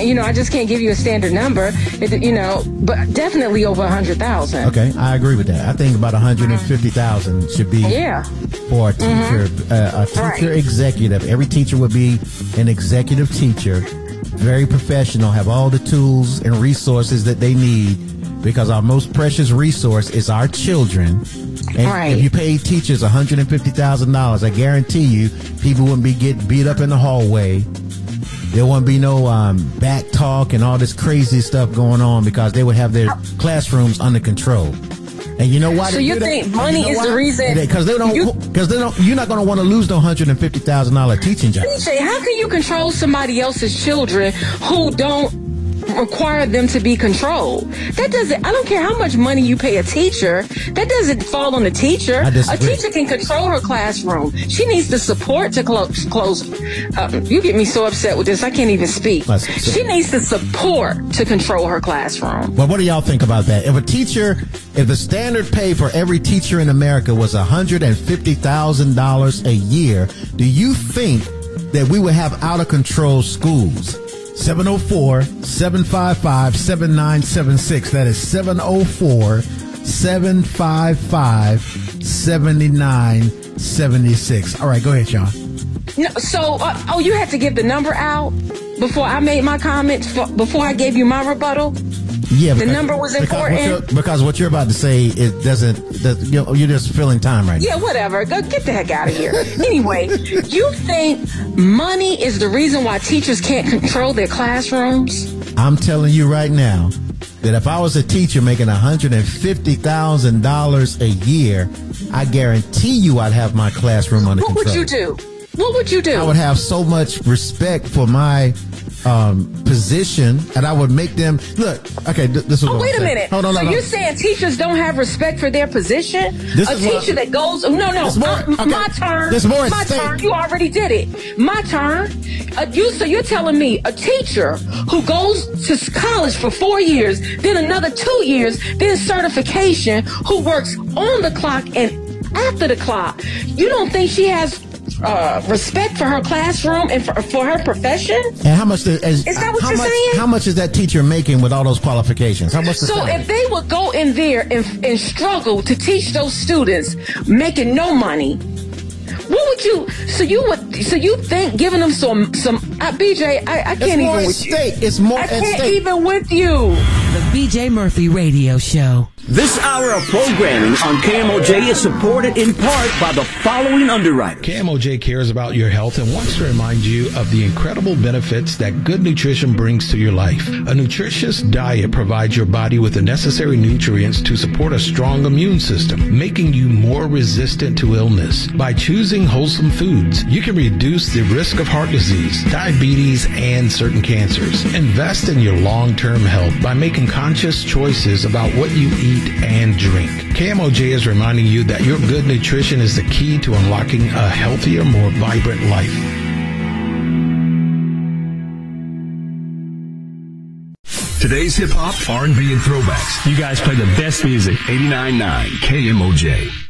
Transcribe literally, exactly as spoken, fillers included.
you know, I just can't give you a standard number, it, you know, but definitely over one hundred thousand. Okay, I agree with that. I think about one hundred fifty thousand should be yeah. for a teacher, mm-hmm. uh, a teacher right. executive. Every teacher would be an executive teacher, very professional, have all the tools and resources that they need, because our most precious resource is our children. And right. if you pay teachers one hundred fifty thousand dollars, I guarantee you people wouldn't be getting beat up in the hallway. There wouldn't be no um, back talk and all this crazy stuff going on, because they would have their classrooms under control. And you know why? So you think money you know is why? the reason? Because they don't. Because they don't. You're not going to want to lose the one hundred and fifty thousand dollar teaching job. D J, how can you control somebody else's children who don't require them to be controlled? That doesn't. I don't care how much money you pay a teacher. That doesn't fall on the teacher. A teacher can control her classroom. She needs the support to close. Close. Uh, you get me so upset with this. I can't even speak. She needs the support to control her classroom. Well, what do y'all think about that? If a teacher, if the standard pay for every teacher in America was one hundred fifty thousand dollars a year, do you think that we would have out of control schools? seven oh four, seven five five, seven nine seven six. That is seven oh four, seven five five, seven nine seven six. All right, go ahead, Sean. No, so, uh, oh, you had to give the number out before I made my comments, for, before I gave you my rebuttal? Yeah, because, the number was important. Because what, because what you're about to say, it doesn't. That, you know, you're just filling time right now. Yeah, whatever. Go get the heck out of here. Anyway, you think money is the reason why teachers can't control their classrooms? I'm telling you right now that if I was a teacher making one hundred fifty thousand dollars a year, I guarantee you I'd have my classroom under what control. What would you do? What would you do? I would have so much respect for my um, position, and I would make them look. Okay, th- this is. Oh, what wait I'm a saying. minute. Hold on, so no, no. you're saying teachers don't have respect for their position? This a is teacher what, that goes, no, no, more, uh, okay. my turn. There's more at my stake. turn. You already did it. My turn. Uh, you so you're telling me a teacher who goes to college for four years, then another two years, then certification, who works on the clock and after the clock, you don't think she has Uh, respect for her classroom and for, for her profession? And how much the, as, is that what how you're much, saying? How much is that teacher making with all those qualifications? How much? So salary? if they would go in there and, and struggle to teach those students making no money, what would you? So you would? So you think giving them some some? Uh, B J, I, I can't even with you. It's more I at can't stake. even with you. The B J Murphy Radio Show. This hour of programming on K M O J is supported in part by the following underwriters. K M O J cares about your health and wants to remind you of the incredible benefits that good nutrition brings to your life. A nutritious diet provides your body with the necessary nutrients to support a strong immune system, making you more resistant to illness. By choosing wholesome foods, you can reduce the risk of heart disease, diabetes, and certain cancers. Invest in your long-term health by making conscious choices about what you eat and drink. K M O J is reminding you that your good nutrition is the key to unlocking a healthier, more vibrant life. Today's hip-hop, R and B, and throwbacks. You guys play the best music. eighty-nine point nine K M O J.